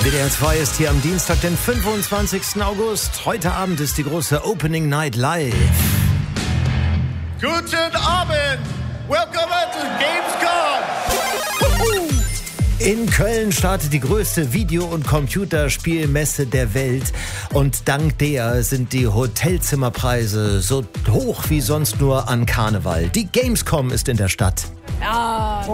WDR 2 ist hier am Dienstag, den 25. August. Heute Abend ist die große Opening Night Live. Guten Abend! Welcome to Gamescom! In Köln startet die größte Video- und Computerspielmesse der Welt. Und dank der sind die Hotelzimmerpreise so hoch wie sonst nur an Karneval. Die Gamescom ist in der Stadt. Ja.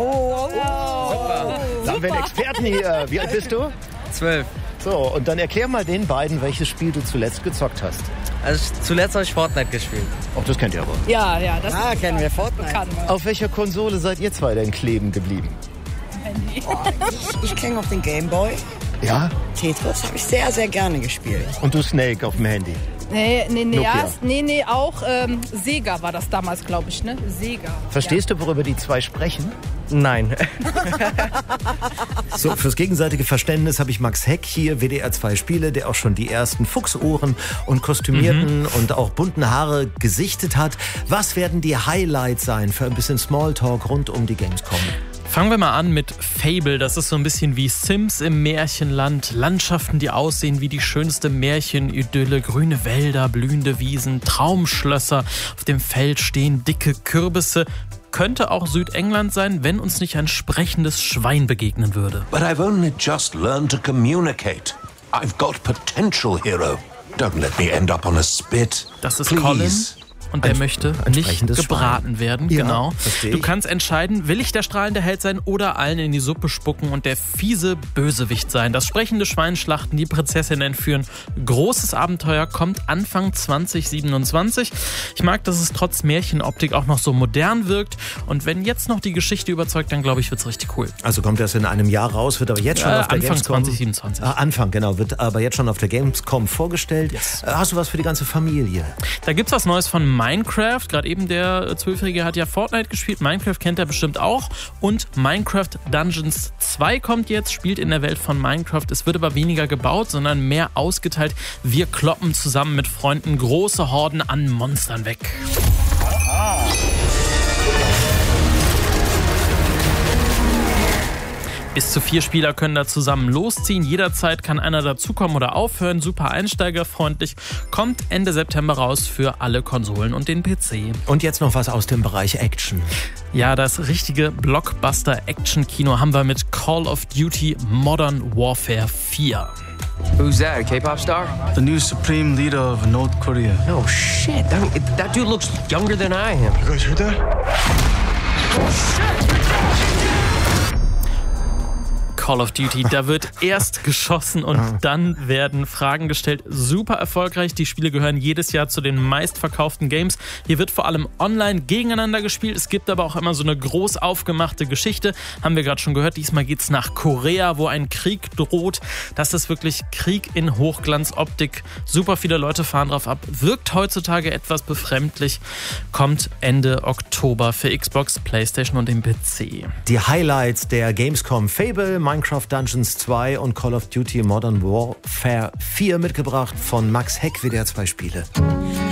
Da haben wir einen Experten hier. Wie alt bist du? 12. So, und dann erklär mal den beiden, welches Spiel du zuletzt gezockt hast. Also zuletzt habe ich Fortnite gespielt. Ach, das kennt ihr aber. Ja, das Kennen wir Fortnite. bekannt. Auf welcher Konsole seid ihr zwei denn kleben geblieben? Ich kenne auf den Gameboy. Ja? Tetris habe ich sehr, sehr gerne gespielt. Und du Snake auf dem Handy? Nee, auch Sega war das damals, glaube ich, ne? Sega. Verstehst du, worüber die zwei sprechen? Nein. So, fürs gegenseitige Verständnis habe ich Max Heck hier, WDR 2 Spiele, der auch schon die ersten Fuchsohren und kostümierten und auch bunten Haare gesichtet hat. Was werden die Highlights sein für ein bisschen Smalltalk rund um die Gamescom? Fangen wir mal an mit Fable. Das ist so ein bisschen wie Sims im Märchenland. Landschaften, die aussehen wie die schönste Märchenidylle. Grüne Wälder, blühende Wiesen, Traumschlösser. Auf dem Feld stehen dicke Kürbisse. Könnte auch Südengland sein, wenn uns nicht ein sprechendes Schwein begegnen würde. But I've only just learned to communicate. I've got potential, hero. Don't let me end up on a spit. Das ist Please. Colin. Und der möchte nicht sprechendes gebraten Schwein. werden, Ja, genau. verstehe ich. Du kannst entscheiden, will ich der strahlende Held sein oder allen in die Suppe spucken und der fiese Bösewicht sein. Das sprechende Schwein schlachten, die Prinzessin entführen. Großes Abenteuer kommt Anfang 2027. Ich mag, dass es trotz Märchenoptik auch noch so modern wirkt. Und wenn jetzt noch die Geschichte überzeugt, dann glaube ich, wird es richtig cool. Also kommt das in einem Jahr raus, wird aber jetzt schon auf der Anfang Gamescom... 2027. Anfang, genau, wird aber jetzt schon auf der Gamescom vorgestellt. Yes. Hast du was für die ganze Familie? Da gibt's was Neues von Minecraft. Gerade eben der 12-Jährige hat ja Fortnite gespielt. Minecraft kennt er bestimmt auch. Und Minecraft Dungeons 2 kommt jetzt, spielt in der Welt von Minecraft. Es wird aber weniger gebaut, sondern mehr ausgeteilt. Wir kloppen zusammen mit Freunden große Horden an Monstern weg. Bis zu 4 Spieler können da zusammen losziehen. Jederzeit kann einer dazukommen oder aufhören. Super einsteigerfreundlich. Kommt Ende September raus für alle Konsolen und den PC. Und jetzt noch was aus dem Bereich Action. Ja, das richtige Blockbuster-Action-Kino haben wir mit Call of Duty Modern Warfare 4. Who's that, a K-pop star? The new supreme leader of North Korea. No shit, that dude looks younger than I am. You guys heard that? Call of Duty, da wird erst geschossen und dann werden Fragen gestellt. Super erfolgreich. Die Spiele gehören jedes Jahr zu den meistverkauften Games. Hier wird vor allem online gegeneinander gespielt. Es gibt aber auch immer so eine groß aufgemachte Geschichte. Haben wir gerade schon gehört. Diesmal geht's nach Korea, wo ein Krieg droht. Das ist wirklich Krieg in Hochglanzoptik. Super viele Leute fahren drauf ab. Wirkt heutzutage etwas befremdlich. Kommt Ende Oktober für Xbox, PlayStation und den PC. Die Highlights der Gamescom: Fable, Minecraft Dungeons 2 und Call of Duty Modern Warfare 4 mitgebracht von Max Heck, WDR 2 Spiele.